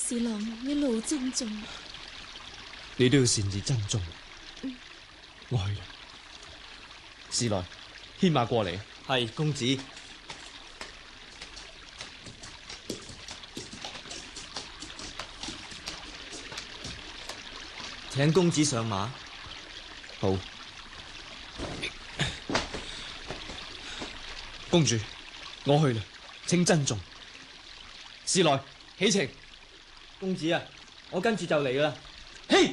侍郎一路珍重， 你都要擅自珍重。我去啦，侍來，牽馬過嚟。 係公子。請公子上馬。 好，公主，我去啦，請珍重。侍來，起程。 公子啊，我跟住就嚟啦。 嘿，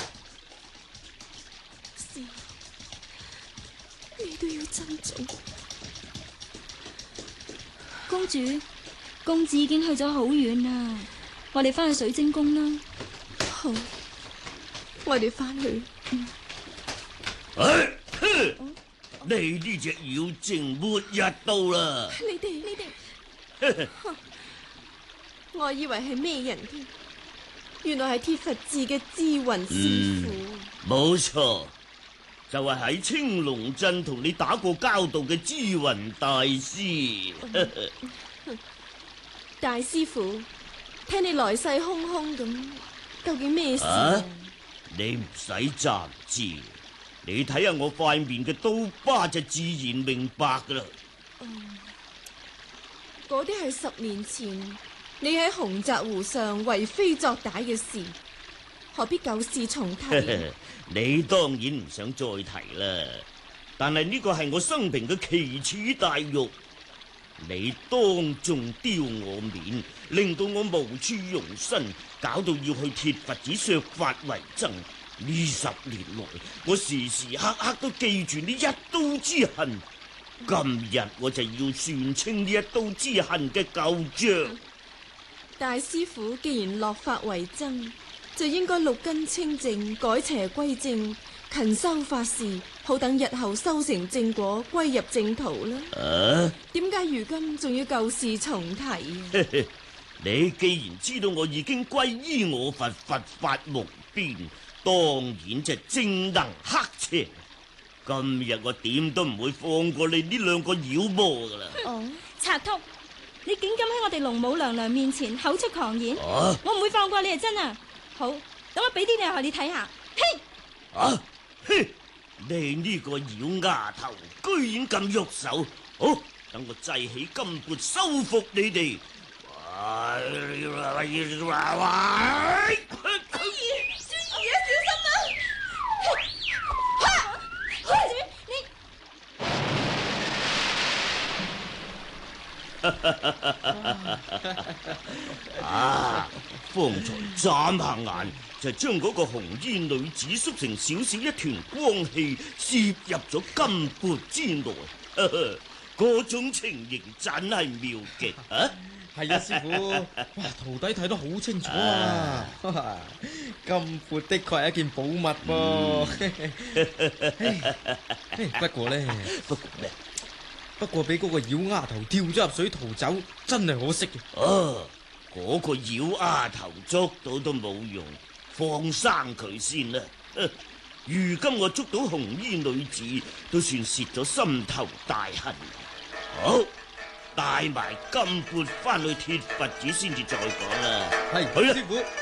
侍郎，你都要珍重。 公主，公子已經去咗好遠啦，我哋翻去水晶宮啦。 好，我哋翻去。 你呢隻妖精末日到啦！ 你哋，我以為係咩人添，原來係鐵佛寺嘅知雲師傅。 冇錯，就係喺青龍鎮同你打過交道嘅知雲大師。 大師傅，聽你來勢洶洶咁，究竟咩事啊？ 你唔使暫知，你睇下我塊面嘅刀疤就自然明白噶啦。 嗰啲係10年前你喺洪澤湖上為非作歹嘅事，何必舊事重提？ 你當然唔想再提啦，但係呢個係我生平嘅奇恥大辱。你當眾丟我面，令到我無處容身，搞到要去鐵佛寺削髮為僧。呢10年來，我時時刻刻都記住呢一刀之恨。今日我就要算清呢一刀之恨嘅舊賬。 大師傅既然落髮為僧，就應該六根清淨，改邪歸正，勤修法事，好等日後修成正果，歸入正途啦。點解如今仲要舊事重提啊？ 你既然知道我已經歸依我佛，佛法無邊，當然就正能克邪。今日我點都唔會放過你呢兩個妖魔噶啦！ 賊禿，你竟敢喺我哋龍母娘娘面前口出狂言，我唔會放過你係真啊！好，等我俾啲理由你睇下。 嘿！你呢個妖丫頭，居然咁喐手！好，等我祭起金缽收服你哋！方才眨下眼就將嗰個紅衣女子縮成小小一團光氣，攝入咗金缽之內。嗰種情形真係妙極啊！ 係啊，師傅，哇，徒弟睇得好清楚啊！金缽的確係一件寶物噃。不過俾嗰個妖丫頭跳咗入水逃走，真係可惜嘅。 嗰個妖丫頭捉到都冇用，放生佢先啦。如今我捉到紅衣女子，都算泄咗心頭大恨。好，帶埋金缽翻去鐵佛寺先至再講啦。 係， 去啦， 師傅。